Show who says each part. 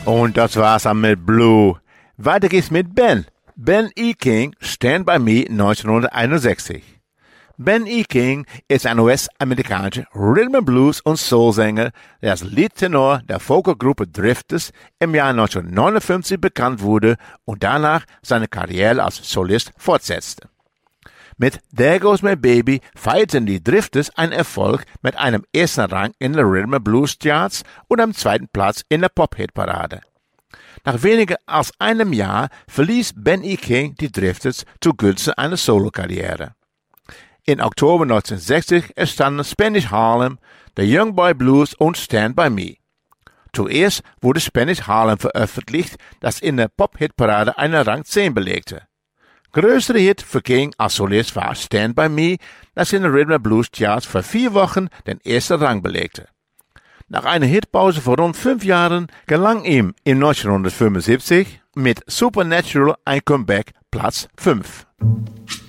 Speaker 1: Und das war's dann mit Blue. Weiter geht's mit Ben. Ben E. King, Stand By Me 1961. Ben E. King ist ein US-amerikanischer Rhythm and Blues- und Soul-Sänger, der als Leadtenor der Vokalgruppe Drifters im Jahr 1959 bekannt wurde und danach seine Karriere als Solist fortsetzte. Mit There Goes My Baby feierten die Drifters einen Erfolg mit einem ersten Rang in den Rhythm and Blues Charts und einem zweiten Platz in der Pop-Hit-Parade. Nach weniger als einem Jahr verließ Ben E. King die Drifters zugunsten einer Solo-Karriere. In Oktober 1960 entstanden Spanish Harlem, The Young Boy Blues und Stand By Me. Zuerst wurde Spanish Harlem veröffentlicht, das in der Pop-Hit-Parade einen Rang 10 belegte. Größere Hit für King als Solist war Stand By Me, das in den Rhythm and Blues Charts für 4 Wochen den ersten Rang belegte. Nach einer Hitpause von rund 5 Jahren gelang ihm im 1975 mit Supernatural ein Comeback Platz 5.